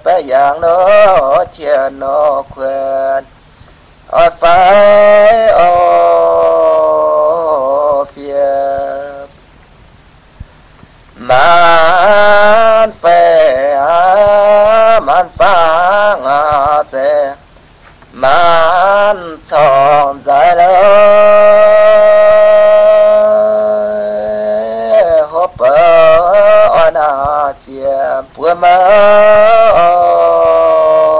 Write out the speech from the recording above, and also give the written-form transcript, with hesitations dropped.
bé dạng nó chia nó quên ôi phải ô phía man phê man phá ngã dê man chọn dài lời hộp bờ ôi na chia bùa mơ